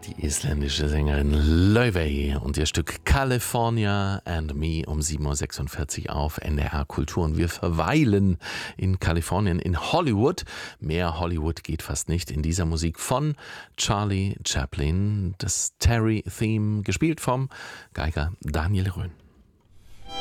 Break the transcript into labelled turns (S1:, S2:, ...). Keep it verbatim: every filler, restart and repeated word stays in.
S1: Die isländische Sängerin Laufey und ihr Stück California and Me um sieben Uhr sechsundvierzig auf N D R Kultur. Und wir verweilen in Kalifornien, in Hollywood. Mehr Hollywood geht fast nicht in dieser Musik von Charlie Chaplin. Das Terry-Theme, gespielt vom Geiger Daniel Röhn.